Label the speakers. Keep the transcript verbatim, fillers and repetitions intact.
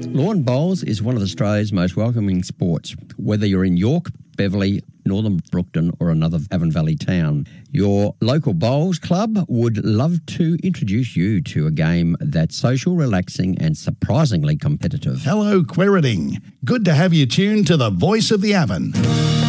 Speaker 1: Lawn bowls is one of Australia's most welcoming sports, whether you're in York, Beverley, Northern Brookton or another Avon Valley town. Your local bowls club would love to introduce you to a game that's social, relaxing and surprisingly competitive.
Speaker 2: Hello, Queriting. Good to have you tuned to the Voice of the Avon.